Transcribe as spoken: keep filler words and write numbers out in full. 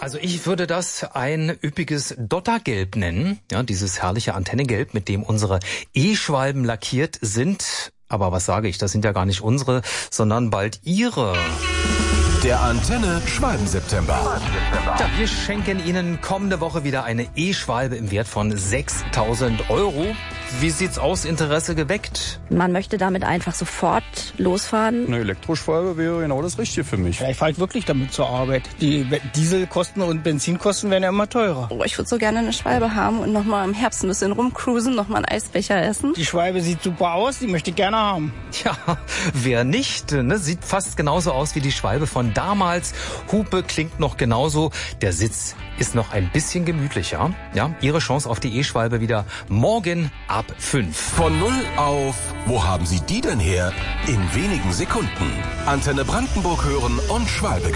Also ich würde das ein üppiges Dottergelb nennen, ja, dieses herrliche Antennegelb, mit dem unsere E-Schwalben lackiert sind. Aber was sage ich, das sind ja gar nicht unsere, sondern bald ihre. Der Antenne Schwalben-September. Ja, wir schenken Ihnen kommende Woche wieder eine E-Schwalbe im Wert von sechstausend Euro. Wie sieht's aus? Interesse geweckt? Man möchte damit einfach sofort losfahren. Eine Elektroschwalbe wäre genau das Richtige für mich. Ja, ich fahre halt wirklich damit zur Arbeit. Die Dieselkosten und Benzinkosten werden ja immer teurer. Oh, ich würde so gerne eine Schwalbe haben und nochmal im Herbst ein bisschen rumcruisen, nochmal einen Eisbecher essen. Die Schwalbe sieht super aus, die möchte ich gerne haben. Ja, wer nicht, ne? Sieht fast genauso aus wie die Schwalbe von damals. Hupe klingt noch genauso. Der Sitz ist noch ein bisschen gemütlicher. Ja, Ihre Chance auf die E-Schwalbe wieder morgen ab fünf. Von null auf, wo haben Sie die denn her? In wenigen Sekunden. Antenne Brandenburg hören und Schwalbe